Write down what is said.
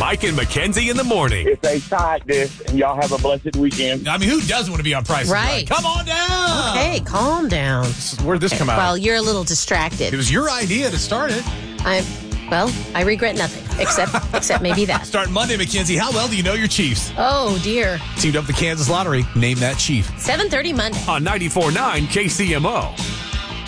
Mike and Mackenzie in the morning. It's a tightness, and y'all have a blessed weekend. I mean, who doesn't want to be on Price is Right. Come on down. Hey, calm down. Where'd this come out? Well, you're a little distracted. It was your idea to start it. I regret nothing, except maybe that. Starting Monday, Mackenzie, how well do you know your Chiefs? Oh, dear. Teamed up the Kansas Lottery. Name that Chief. 7:30 Monday. On 94.9 KCMO.